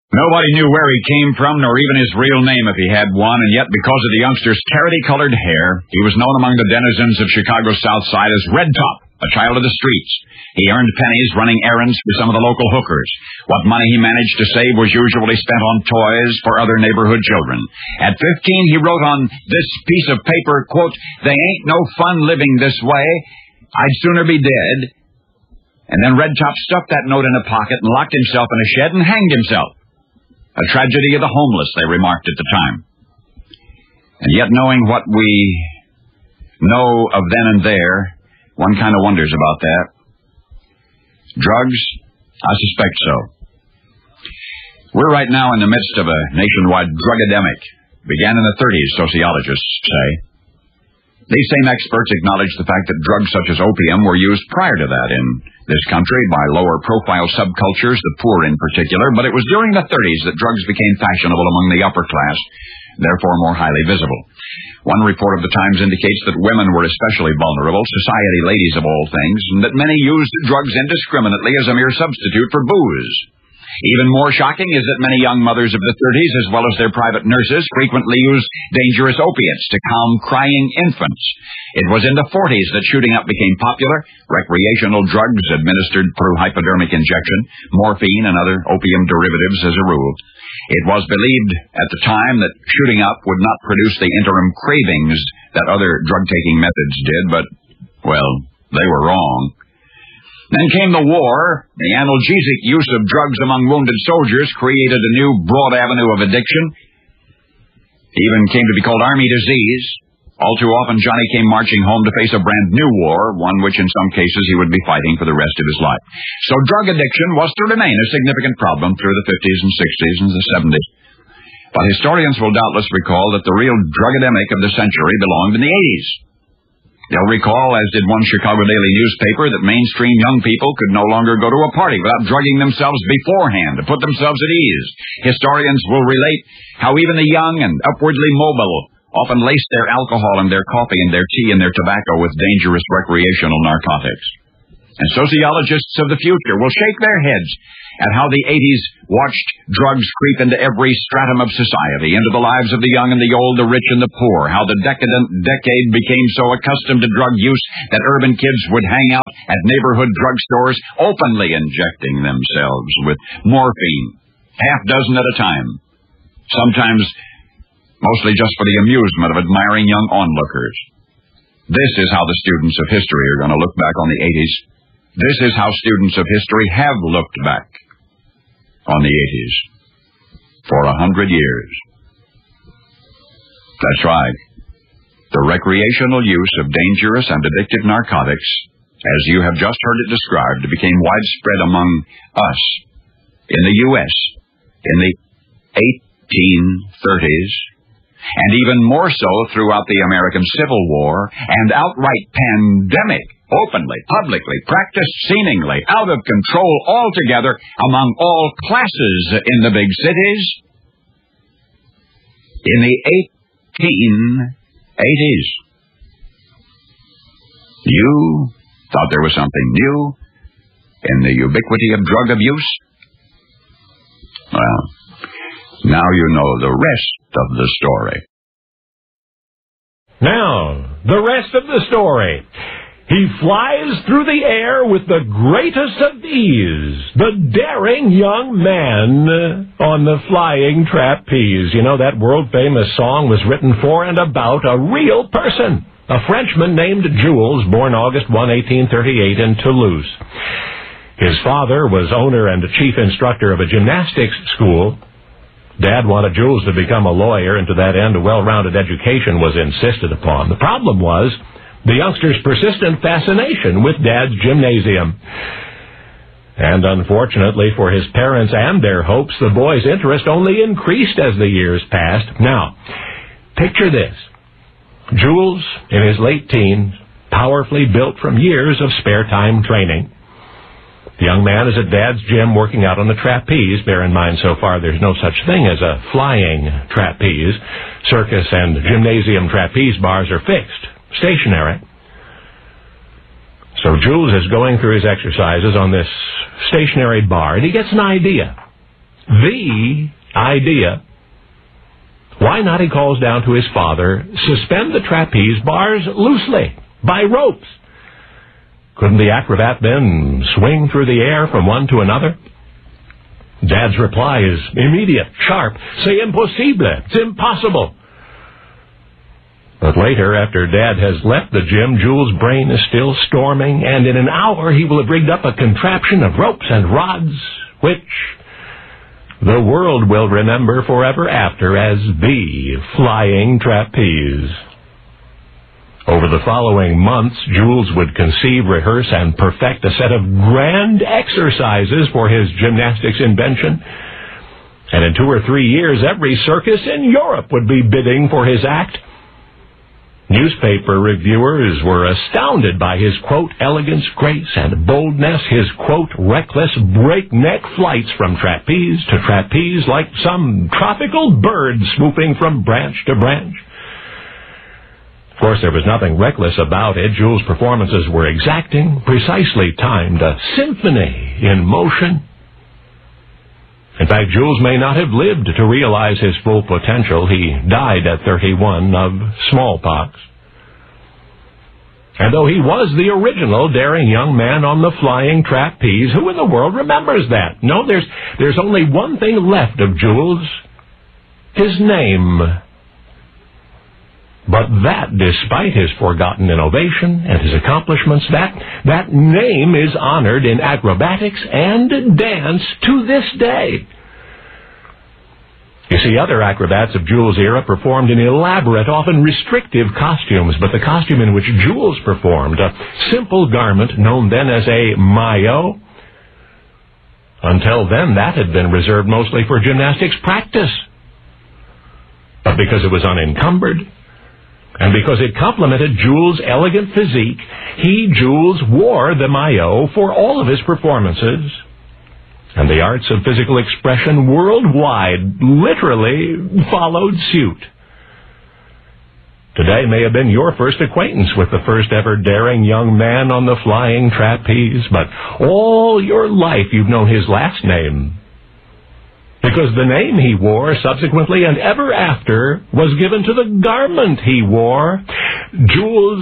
Nobody knew where he came from, nor even his real name if he had one, and yet because of the youngster's carroty-colored hair, he was known among the denizens of Chicago's South Side as Red Top, a child of the streets. He earned pennies running errands for some of the local hookers. What money he managed to save was usually spent on toys for other neighborhood children. At 15, he wrote on this piece of paper, quote, "They ain't no fun living this way. I'd sooner be dead." And then Red Top stuffed that note in a pocket and locked himself in a shed and hanged himself. A tragedy of the homeless, they remarked at the time. And yet, knowing what we know of then and there, one kind of wonders about that. Drugs? I suspect so. We're right now in the midst of a nationwide drug epidemic. Began in the 30s, sociologists say. These same experts acknowledge the fact that drugs such as opium were used prior to that in this country by lower-profile subcultures, the poor in particular, but it was during the 30s that drugs became fashionable among the upper class, therefore more highly visible. One report of the Times indicates that women were especially vulnerable, society ladies of all things, and that many used drugs indiscriminately as a mere substitute for booze. Even more shocking is that many young mothers of the 30s, as well as their private nurses, frequently used dangerous opiates to calm crying infants. It was in the 40s that shooting up became popular, recreational drugs administered through hypodermic injection, morphine and other opium derivatives as a rule. It was believed at the time that shooting up would not produce the interim cravings that other drug-taking methods did, but, well, they were wrong. Then came the war. The analgesic use of drugs among wounded soldiers created a new broad avenue of addiction. It even came to be called army disease. All too often, Johnny came marching home to face a brand new war, one which in some cases he would be fighting for the rest of his life. So drug addiction was to remain a significant problem through the 50s and 60s and the 70s. But historians will doubtless recall that the real drug epidemic of the century belonged in the 80s. They'll recall, as did one Chicago daily newspaper, that mainstream young people could no longer go to a party without drugging themselves beforehand to put themselves at ease. Historians will relate how even the young and upwardly mobile often laced their alcohol and their coffee and their tea and their tobacco with dangerous recreational narcotics. And sociologists of the future will shake their heads at how the 80s watched drugs creep into every stratum of society, into the lives of the young and the old, the rich and the poor, how the decadent decade became so accustomed to drug use that urban kids would hang out at neighborhood drugstores, openly injecting themselves with morphine, half dozen at a time, sometimes mostly just for the amusement of admiring young onlookers. This is how the students of history are going to look back on the 80s. This is how students of history have looked back on the 80s for 100 years. That's right. The recreational use of dangerous and addictive narcotics, as you have just heard it described, became widespread among us in the U.S. in the 1830s, and even more so throughout the American Civil War and outright pandemic, openly, publicly, practiced seemingly out of control altogether among all classes in the big cities in the 1880s. You thought there was something new in the ubiquity of drug abuse? Well, now you know the rest of the story. Now, the rest of the story. He flies through the air with the greatest of ease, the daring young man on the flying trapeze. You know, that world-famous song was written for and about a real person, a Frenchman named Jules, born August 1, 1838 in Toulouse. His father was owner and chief instructor of a gymnastics school. Dad wanted Jules to become a lawyer, and to that end, a well-rounded education was insisted upon. The problem was the youngster's persistent fascination with Dad's gymnasium. And unfortunately for his parents and their hopes, the boy's interest only increased as the years passed. Now, picture this. Jules, in his late teens, powerfully built from years of spare time training. The young man is at Dad's gym working out on the trapeze. Bear in mind, so far there's no such thing as a flying trapeze. Circus and gymnasium trapeze bars are fixed, stationary. So Jules is going through his exercises on this stationary bar, and he gets an idea. the idea. Why not, he calls down to his father, suspend the trapeze bars loosely, by ropes. Couldn't the acrobat then swing through the air from one to another? Dad's reply is immediate, sharp. C'est impossible. It's impossible. But later, after Dad has left the gym, Jules' brain is still storming, and in an hour he will have rigged up a contraption of ropes and rods, which the world will remember forever after as the flying trapeze. Over the following months, Jules would conceive, rehearse, and perfect a set of grand exercises for his gymnastics invention. And in 2 or 3 years, every circus in Europe would be bidding for his act. Newspaper reviewers were astounded by his, quote, elegance, grace, and boldness, his, quote, reckless, breakneck flights from trapeze to trapeze like some tropical bird swooping from branch to branch. Of course, there was nothing reckless about it. Jules' performances were exacting, precisely timed, a symphony in motion. In fact, Jules may not have lived to realize his full potential. He died at 31 of smallpox. And though he was the original daring young man on the flying trapeze, who in the world remembers that? No, there's only one thing left of Jules: his name. But that, despite his forgotten innovation and his accomplishments, that name is honored in acrobatics and dance to this day. You see, other acrobats of Jules' era performed in elaborate, often restrictive costumes, but the costume in which Jules performed, a simple garment known then as a maillot, until then that had been reserved mostly for gymnastics practice. But because it was unencumbered, and because it complemented Jules' elegant physique, he, Jules, wore the maillot for all of his performances. And the arts of physical expression worldwide literally followed suit. Today may have been your first acquaintance with the first ever daring young man on the flying trapeze, but all your life you've known his last name, because the name he wore subsequently and ever after was given to the garment he wore, Jules'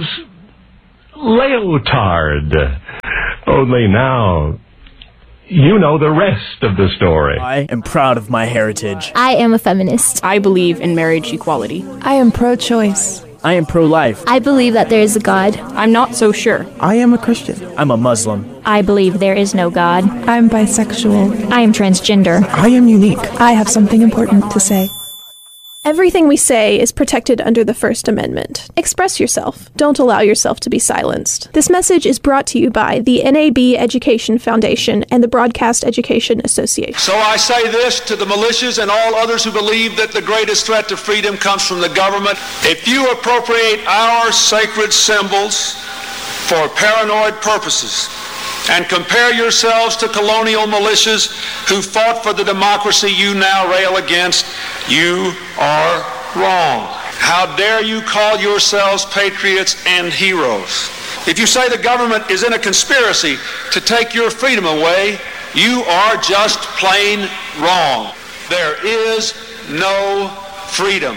Leotard. Only now, you know the rest of the story. I am proud of my heritage. I am a feminist. I believe in marriage equality. I am pro-choice. I am pro-life. I believe that there is a God. I'm not so sure. I am a Christian. I'm a Muslim. I believe there is no God. I'm bisexual. I am transgender. I am unique. I have something important to say. Everything we say is protected under the First Amendment. Express yourself. Don't allow yourself to be silenced. This message is brought to you by the NAB Education Foundation and the Broadcast Education Association. So I say this to the militias and all others who believe that the greatest threat to freedom comes from the government. If you appropriate our sacred symbols for paranoid purposes and compare yourselves to colonial militias who fought for the democracy you now rail against, you are wrong. How dare you call yourselves patriots and heroes? If you say the government is in a conspiracy to take your freedom away, you are just plain wrong. There is no freedom.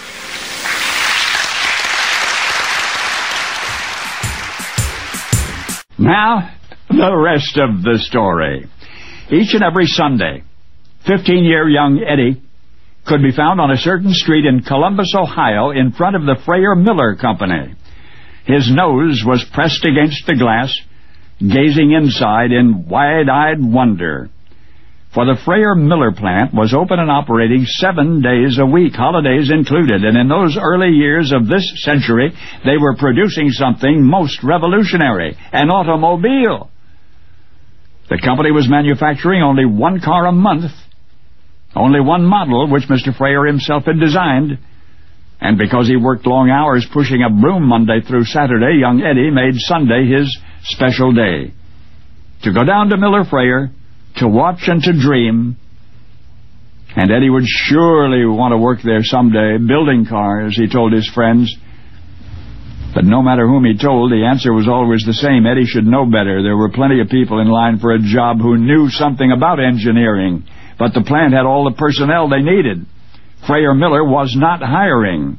Now, the rest of the story. Each and every Sunday, 15-year young Eddie could be found on a certain street in Columbus, Ohio, in front of the Freyer Miller Company. His nose was pressed against the glass, gazing inside in wide-eyed wonder. For the Freyer Miller plant was open and operating 7 days a week, holidays included, and in those early years of this century, they were producing something most revolutionary, an automobile. The company was manufacturing only 1 car a month, only one model, which Mr. Freyer himself had designed. And because he worked long hours pushing a broom Monday through Saturday, young Eddie made Sunday his special day. To go down to Miller Freyer, to watch and to dream. And Eddie would surely want to work there someday, building cars, he told his friends. But no matter whom he told, the answer was always the same. Eddie should know better. There were plenty of people in line for a job who knew something about engineering. but the plant had all the personnel they needed. Frayer Miller was not hiring.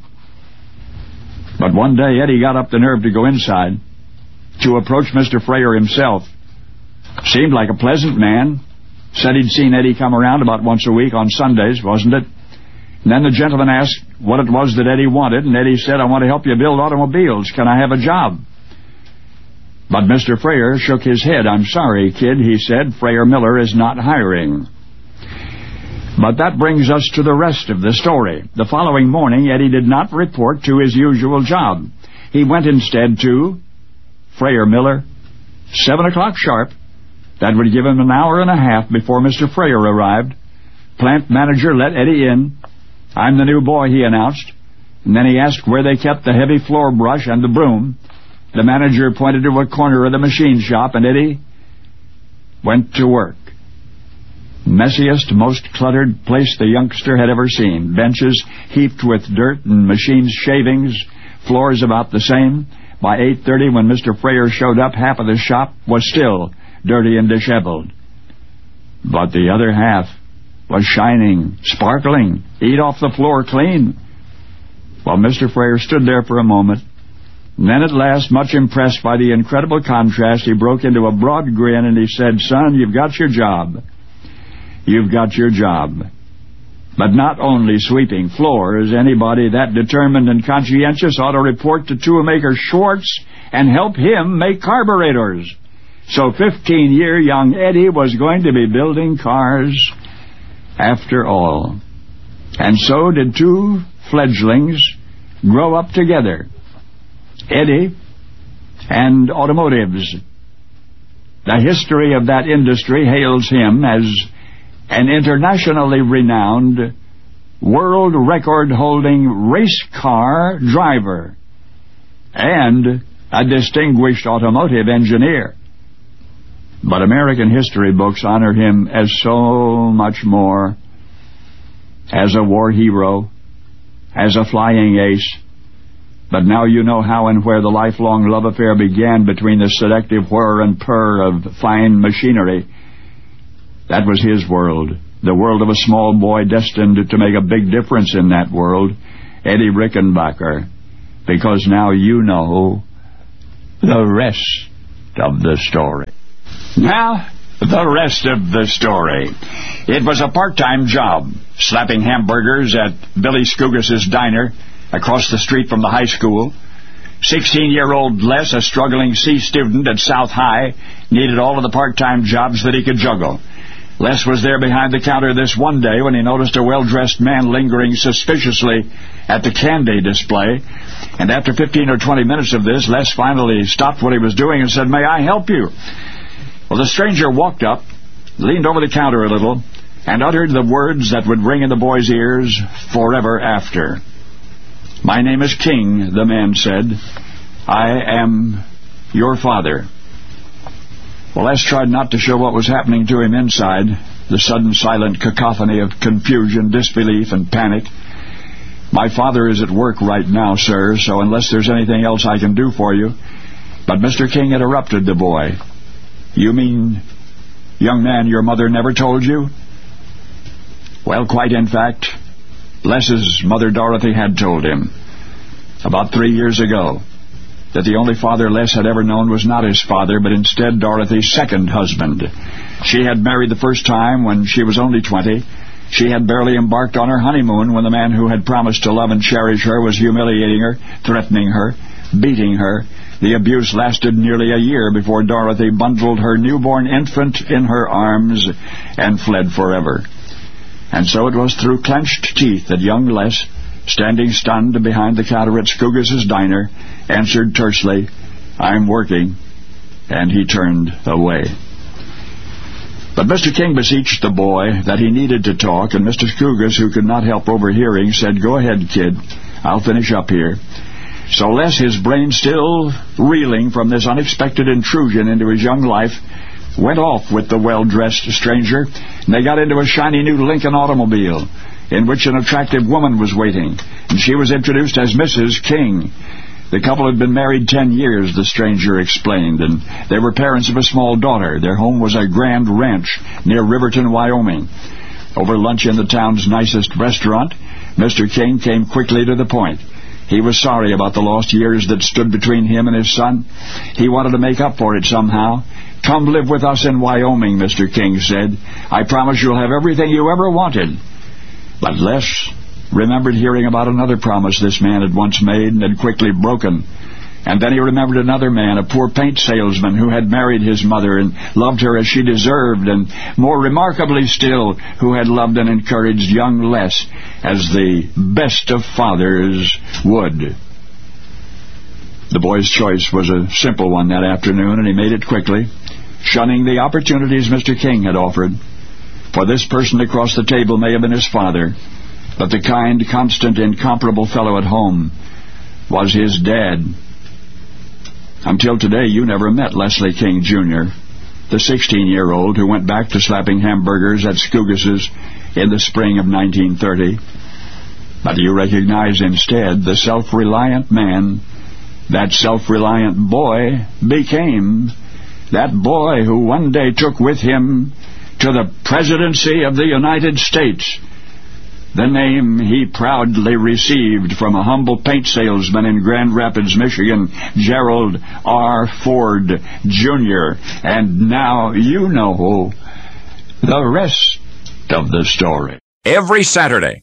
But one day, Eddie got up the nerve to go inside, to approach Mr. Frayer himself. Seemed like a pleasant man. Said he'd seen Eddie come around about once a week on Sundays, wasn't it? And then the gentleman asked what it was that Eddie wanted, and Eddie said, "I want to help you build automobiles. Can I have a job?" But Mr. Frayer shook his head. "I'm sorry, kid," he said. "Frayer Miller is not hiring." But that brings us to the rest of the story. The following morning, Eddie did not report to his usual job. He went instead to Frayer Miller, 7 o'clock sharp. That would give him an hour and a half before Mr. Frayer arrived. Plant manager let Eddie in. "I'm the new boy," he announced. And then he asked where they kept the heavy floor brush and the broom. The manager pointed to a corner of the machine shop, and Eddie went to work. Messiest, most cluttered place the youngster had ever seen. Benches heaped with dirt and machines shavings, floors about the same. By 8:30, when Mr. Frayer showed up, half of the shop was still dirty and disheveled. But the other half was shining, sparkling, eat off the floor clean. Well, Mr. Frayer stood there for a moment. And then at last, much impressed by the incredible contrast, he broke into a broad grin and he said, "Son, you've got your job. You've got your job. But not only sweeping floors. Anybody that determined and conscientious ought to report to toolmaker Schwartz and help him make carburetors." So 15-year young Eddie was going to be building cars after all. And so did two fledglings grow up together, Eddie and automotives. The history of that industry hails him as an internationally renowned, world record-holding race car driver and a distinguished automotive engineer. But American history books honor him as so much more, as a war hero, as a flying ace. But now you know how and where the lifelong love affair began between the seductive whir and purr of fine machinery. That was his world, the world of a small boy destined to make a big difference in that world, Eddie Rickenbacker. Because now you know the rest of the story. Now, the rest of the story. It was a part-time job, slapping hamburgers at Billy Skugas's diner across the street from the high school. 16-year-old Les, a struggling C student at South High, needed all of the part-time jobs that he could juggle. Les was there behind the counter this one day when he noticed a well-dressed man lingering suspiciously at the candy display. And after 15 or 20 minutes of this, Les finally stopped what he was doing and said, "May I help you?" Well, the stranger walked up, leaned over the counter a little, and uttered the words that would ring in the boy's ears forever after. "My name is King," the man said. "I am your father." Well, Les tried not to show what was happening to him inside, the sudden silent cacophony of confusion, disbelief, and panic. "My father is at work right now, sir, so unless there's anything else I can do for you..." But Mr. King interrupted the boy. "You mean, young man, your mother never told you?" Well, quite in fact, Les's mother Dorothy had told him, about 3 years ago, that the only father Les had ever known was not his father, but instead Dorothy's second husband. She had married the first time when she was only 20. She had barely embarked on her honeymoon when the man who had promised to love and cherish her was humiliating her, threatening her, beating her. The abuse lasted nearly a year before Dorothy bundled her newborn infant in her arms and fled forever. And so it was through clenched teeth that young Les, standing stunned behind the counter at Skugas's diner, answered tersely, "I'm working," and he turned away. But Mr. King beseeched the boy that he needed to talk, and Mr. Skugas, who could not help overhearing, said, "Go ahead, kid. I'll finish up here." So Les, his brain still reeling from this unexpected intrusion into his young life, went off with the well-dressed stranger, and they got into a shiny new Lincoln automobile, in which an attractive woman was waiting, and she was introduced as Mrs. King. The couple had been married 10 years, the stranger explained, and they were parents of a small daughter. Their home was a grand ranch near Riverton, Wyoming. Over lunch in the town's nicest restaurant, Mr. King came quickly to the point. He was sorry about the lost years that stood between him and his son. He wanted to make up for it somehow. "Come live with us in Wyoming," Mr. King said. "I promise you'll have everything you ever wanted." But Les remembered hearing about another promise this man had once made and had quickly broken. And then he remembered another man, a poor paint salesman who had married his mother and loved her as she deserved, and more remarkably still, who had loved and encouraged young Les as the best of fathers would. The boy's choice was a simple one that afternoon, and he made it quickly, shunning the opportunities Mr. King had offered. For this person across the table may have been his father, but the kind, constant, incomparable fellow at home was his dad. Until today, you never met Leslie King, Jr., the 16-year-old who went back to slapping hamburgers at Scoogis's in the spring of 1930. But you recognize instead the self-reliant man that self-reliant boy became, that boy who one day took with him to the presidency of the United States the name he proudly received from a humble paint salesman in Grand Rapids, Michigan, Gerald R. Ford, Jr. And now you know the rest of the story. Every Saturday,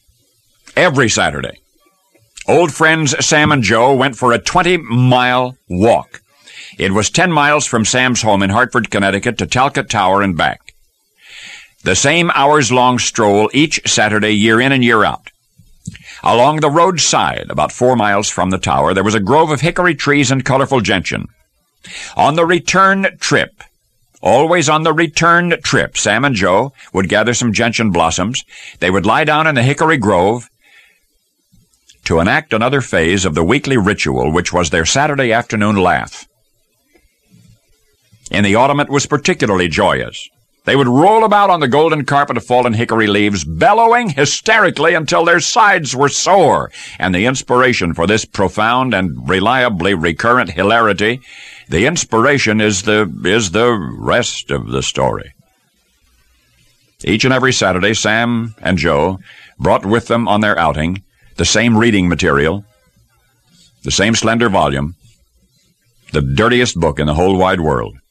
old friends Sam and Joe went for a 20-mile walk. It was 10 miles from Sam's home in Hartford, Connecticut to Talcott Tower and back. The same hours-long stroll each Saturday, year in and year out. Along the roadside, about 4 miles from the tower, there was a grove of hickory trees and colorful gentian. On the return trip, always on the return trip, Sam and Joe would gather some gentian blossoms. They would lie down in the hickory grove to enact another phase of the weekly ritual, which was their Saturday afternoon laugh. In the autumn, it was particularly joyous. They would roll about on the golden carpet of fallen hickory leaves, bellowing hysterically until their sides were sore. And the inspiration for this profound and reliably recurrent hilarity, the inspiration is the rest of the story. Each and every Saturday, Sam and Joe brought with them on their outing the same reading material, the same slender volume, the dirtiest book in the whole wide world.